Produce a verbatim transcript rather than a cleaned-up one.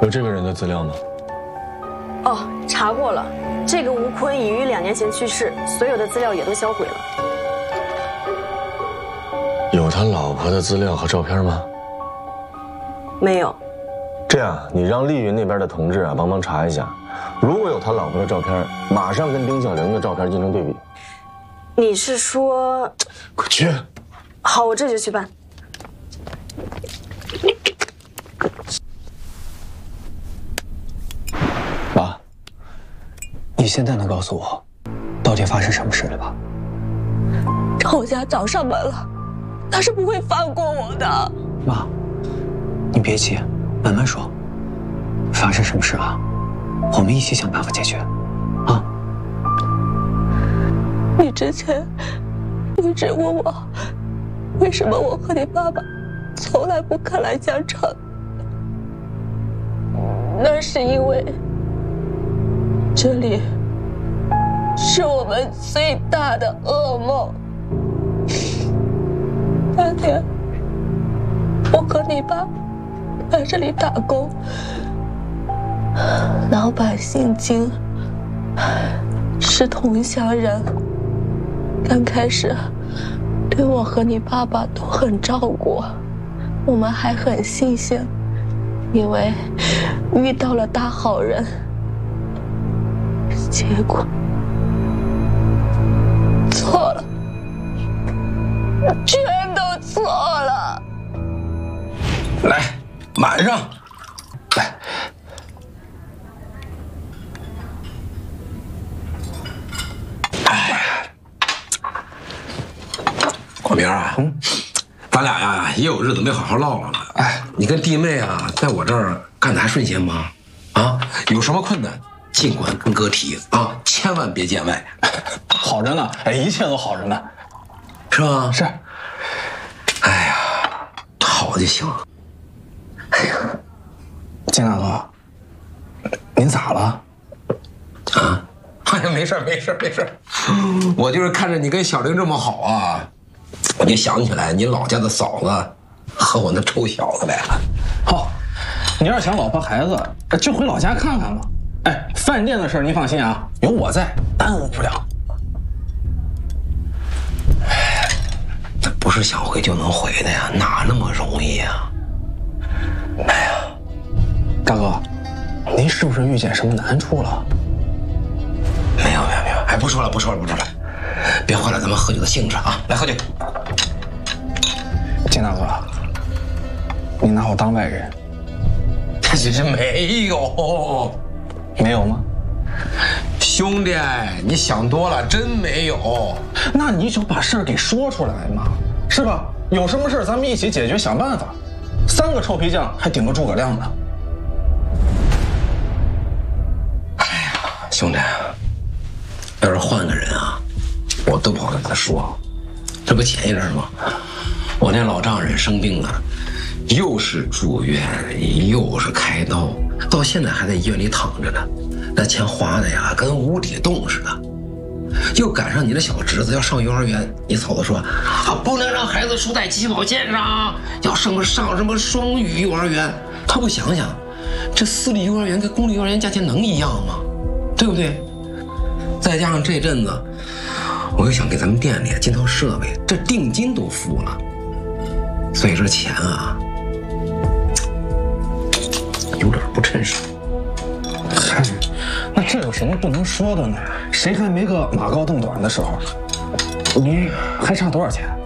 有这个人的资料吗？ 哦，查过了，这个吴坤已于两年前去世，所有的资料也都销毁了。 有他老婆的资料和照片吗？ 没有。 这样，你让丽云那边的同志啊帮忙查一下，如果有他老婆的照片，马上跟丁小玲的照片进行对比。 你是说？ 快去！ 好，我这就去办。 爸，你现在能告诉我，到底发生什么事了吧？ 赵家找上门了，他是不会放过我的。 妈，你别急，慢慢说。发生什么事了？我们一起想办法解决。啊？ 你之前一直问我，为什么我和你爸爸从来不肯来江城？那是因为这里是我们最大的噩梦。那天我和你爸来这里打工，老板姓金，是同乡人。刚开始对我和你爸爸都很照顾，我们还很新鲜，以为遇到了大好人。结果错了，全都错了。 来，满上，来。广明啊，嗯，咱俩呀也有日子没好好唠唠了。哎，你跟弟妹啊，在我这儿干的还顺心吗？啊，有什么困难，尽管跟哥提啊，千万别见外。 好着呢，哎，一切都好着呢， 是吧？ 是。 哎呀，好就行。哎呀， 金大哥，您咋了？ 啊？哎呀，没事没事没事，我就是看着你跟小玲这么好啊，我就想起来你老家的嫂子和我那臭小子来了。 好，你要是想老婆孩子，就回老家看看吧。哎，饭店的事您放心啊，有我在，耽误不了。 哎，那不是想回就能回的呀，哪那么容易呀？哎呀， 大哥，您是不是遇见什么难处了？ 没有没有没有，哎，不说了不说了不说了，别坏了咱们喝酒的兴致啊！来喝酒。 金大哥，你拿我当外人？ 他只是没有， 没有吗？ 兄弟，你想多了，真没有。 那你就把事儿给说出来嘛，是吧？有什么事咱们一起解决，想办法。三个臭皮匠还顶个诸葛亮呢。 哎呀，兄弟，要是换个人啊，我都不好跟他说。这不前一阵吗？我那老丈人生病了，又是住院，又是开刀，到现在还在医院里躺着呢。那钱花的呀，跟无底洞似的。又赶上你的小侄子要上幼儿园，你嫂子说啊，不能让孩子输在起跑线上，要什么上什么双语幼儿园。他不想想，这私立幼儿园跟公立幼儿园价钱能一样吗？对不对？再加上这阵子，我又想给咱们店里进套设备，这定金都付了，所以这钱啊，有点不趁手。 嗨，那这有什么不能说的呢？谁还没个马高凳短的时候？你还差多少钱？